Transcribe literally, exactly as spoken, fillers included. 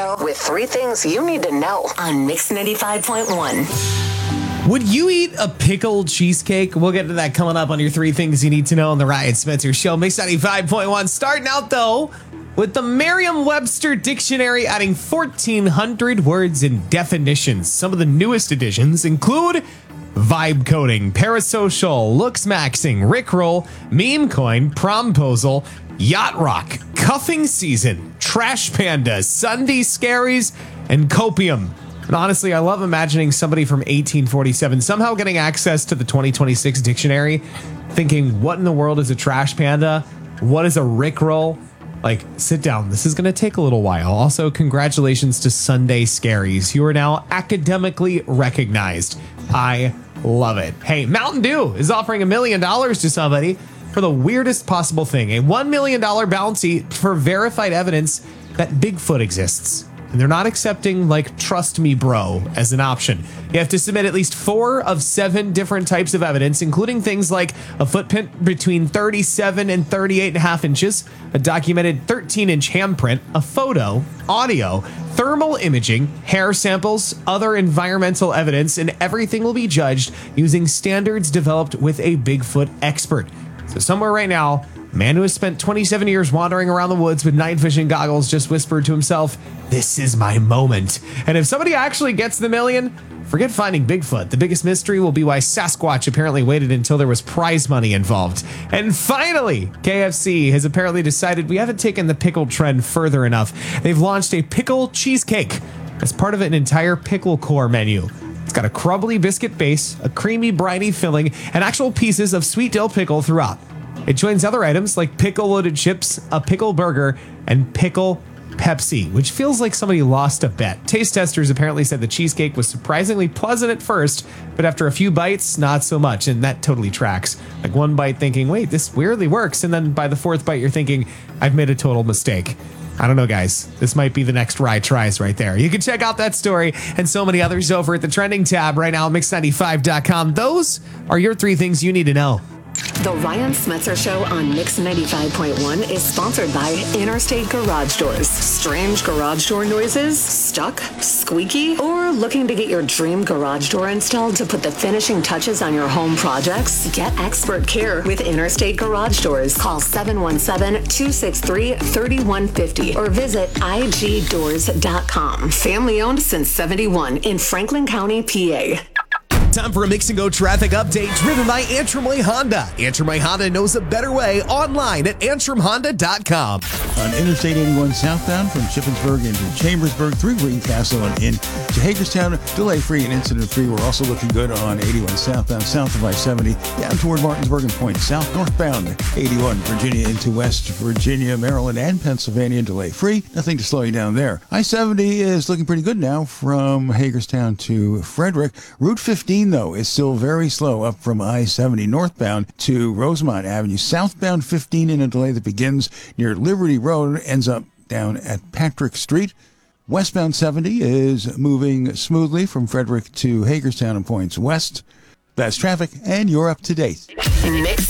Show with three things you need to know on Mix ninety-five point one. Would you eat a pickled cheesecake? We'll get to that coming up on your three things you need to know on the Ryan Spencer Show. Mix ninety-five point one. Starting out, though, with the Merriam-Webster Dictionary adding fourteen hundred words and definitions. Some of the newest additions include vibe coding, parasocial, looks maxing, rickroll, meme coin, promposal, yacht rock, cuffing season, trash panda, Sunday scaries, and copium. And honestly, I love imagining somebody from eighteen forty-seven somehow getting access to the twenty twenty-six dictionary, thinking, what in the world is a trash panda? What is a rickroll? Like, sit down. This is going to take a little while. Also, congratulations to Sunday Scaries. You are now academically recognized. I love it. Hey, Mountain Dew is offering a million dollars to somebody for the weirdest possible thing. A one million dollars bounty for verified evidence that Bigfoot exists. And they're not accepting, like, trust me, bro, as an option. You have to submit at least four of seven different types of evidence, including things like a footprint between thirty-seven and thirty-eight and a half inches, a documented thirteen inch handprint, a photo, audio, thermal imaging, hair samples, other environmental evidence, and everything will be judged using standards developed with a Bigfoot expert. So somewhere right now, a man who has spent twenty-seven years wandering around the woods with night vision goggles just whispered to himself, "This is my moment." And if somebody actually gets the million, forget finding Bigfoot. The biggest mystery will be why Sasquatch apparently waited until there was prize money involved. And finally, K F C has apparently decided we haven't taken the pickle trend further enough. They've launched a pickle cheesecake as part of an entire pickle core menu. It's got a crumbly biscuit base, a creamy, briny filling, and actual pieces of sweet dill pickle throughout. It joins other items like pickle-loaded chips, a pickle burger, and pickle Pepsi, which feels like somebody lost a bet. Taste testers apparently said the cheesecake was surprisingly pleasant at first, but after a few bites, not so much, and that totally tracks. Like one bite thinking, wait, this weirdly works, and then by the fourth bite, you're thinking, I've made a total mistake. I don't know, guys. This might be the next Rye Tries right there. You can check out that story and so many others over at the trending tab right now at mix ninety-five dot com. Those are your three things you need to know. The Ryan Spencer Show on Mix ninety-five point one is sponsored by Interstate Garage Doors. Strange garage door noises? Stuck? Squeaky? Or looking to get your dream garage door installed to put the finishing touches on your home projects? Get expert care with Interstate Garage Doors. Call seven one seven, two six three, three one five zero or visit I G doors dot com. Family owned since seventy-one in Franklin County, P A. Time for a Mix and Go traffic update driven by Antrim Way Honda. Antrim Way Honda knows a better way online at antrim honda dot com. On Interstate eighty-one southbound from Shippensburg into Chambersburg through Greencastle and into Hagerstown, delay-free and incident-free. We're also looking good on eighty-one southbound south of I seventy down toward Martinsburg and Point South northbound. eighty-one Virginia into West Virginia, Maryland, and Pennsylvania, delay-free. Nothing to slow you down there. I seventy is looking pretty good now from Hagerstown to Frederick. Route fifteen, though, is still very slow up from I seventy northbound to Rosemont Avenue. Southbound fifteen in a delay that begins near Liberty Road, ends up down at Patrick Street. Westbound seventy is moving smoothly from Frederick to Hagerstown and points west. That's traffic, and you're up to date. Mix